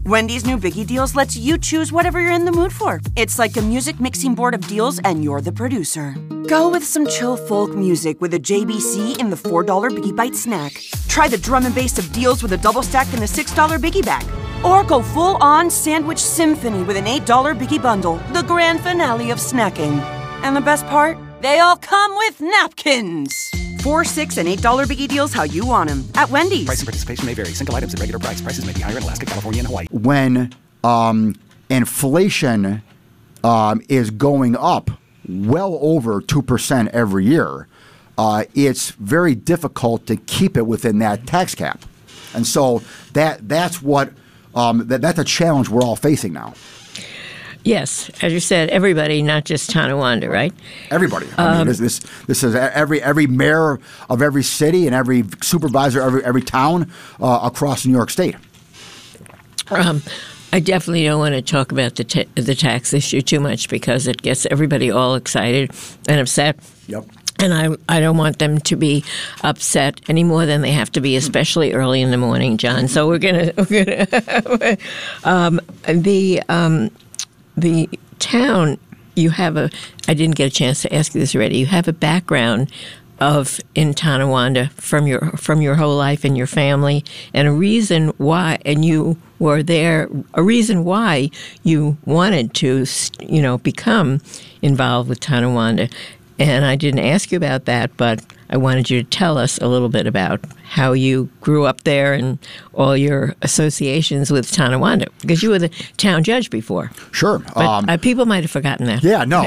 Wendy's new Biggie Deals lets you choose whatever you're in the mood for. It's like a music mixing board of deals, and you're the producer. Go with some chill folk music with a JBC in the $4 Biggie Bite snack. Try the drum and bass of deals with a double stack in the $6 Biggie Bag. Or go full-on sandwich symphony with an $8 Biggie Bundle, the grand finale of snacking. And the best part? They all come with napkins. $4, $6, and $8 Biggie Deals how you want them at Wendy's. Price and participation may vary. Single items at regular price. Prices may be higher in Alaska, California, and Hawaii. When inflation is going up well over 2% every year, it's very difficult to keep it within that tax cap. And so that's what that's a challenge we're all facing now. Yes, as you said, everybody, not just Tonawanda, right? Everybody. I mean, this is every mayor of every city and every supervisor of every town across New York State. I definitely don't want to talk about the tax issue too much because it gets everybody all excited and upset. Yep. And I don't want them to be upset any more than they have to be, especially early in the morning, John. So we're gonna the town. You have I didn't get a chance to ask you this already. You have a background in Tonawanda from your whole life and your family, and a reason why. And you were there. A reason why you wanted to, become involved with Tonawanda. And I didn't ask you about that, but I wanted you to tell us a little bit about how you grew up there and all your associations with Tonawanda, because you were the town judge before. Sure, but people might have forgotten that. Yeah, no,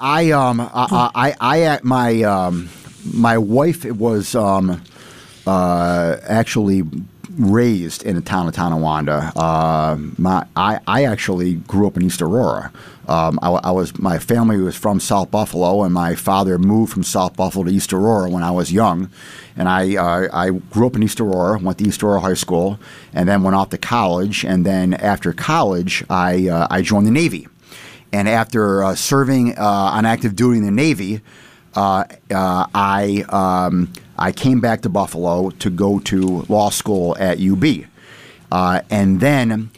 my wife was actually raised in the town of Tonawanda. I actually grew up in East Aurora. My family was from South Buffalo, and my father moved from South Buffalo to East Aurora when I was young. And I grew up in East Aurora, went to East Aurora High School, and then went off to college. And then after college, I joined the Navy. And after serving on active duty in the Navy, I came back to Buffalo to go to law school at UB. And then,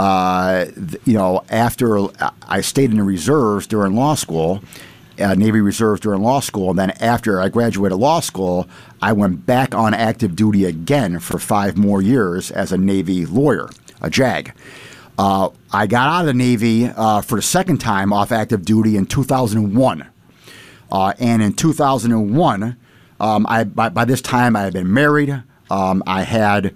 after I stayed in the reserves during law school, Navy Reserves during law school, and then after I graduated law school, I went back on active duty again for 5 more years as a Navy lawyer, a JAG. I got out of the Navy for the second time off active duty in 2001. And in 2001, by this time I had been married. I had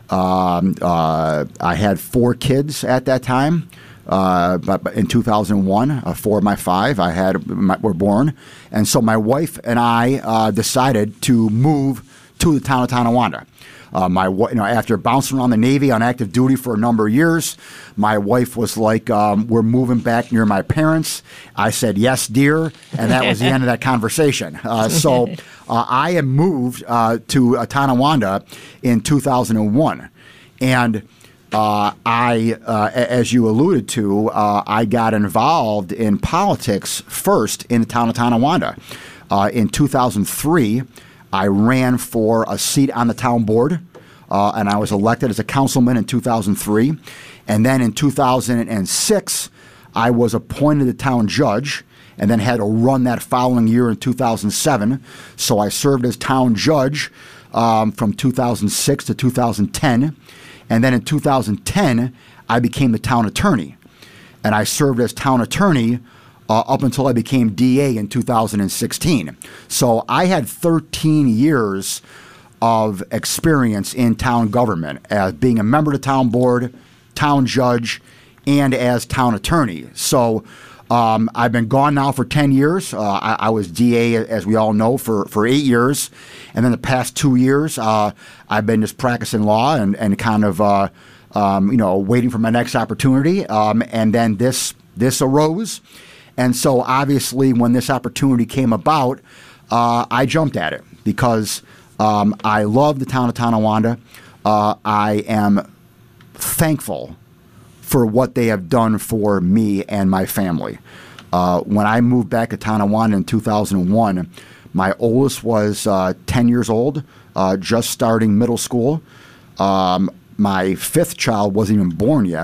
4 kids at that time. But in 2001, 4 of my 5 were born, and so my wife and I decided to move to the town of Tonawanda. After bouncing around the Navy on active duty for a number of years, my wife was like, "We're moving back near my parents." I said, "Yes, dear," and that was the end of that conversation. So I had moved to Tonawanda in 2001, and as you alluded to, I got involved in politics first in the town of Tonawanda. In 2003, I ran for a seat on the town board, and I was elected as a councilman in 2003. And then in 2006, I was appointed the town judge, and then had to run that following year in 2007. So I served as town judge from 2006 to 2010. And then in 2010, I became the town attorney. And I served as town attorney up until I became DA in 2016. So I had 13 years of experience in town government as being a member of the town board, town judge, and as town attorney. So I've been gone now for 10 years. I was DA, as we all know, for 8 years. And then the past 2 years, I've been just practicing law and kind of, waiting for my next opportunity. And then this arose. And so obviously when this opportunity came about, I jumped at it because I love the town of Tonawanda. I am thankful for what they have done for me and my family. When I moved back to Tonawanda in 2001, my oldest was 10 years old, just starting middle school. My 5th child wasn't even born yet.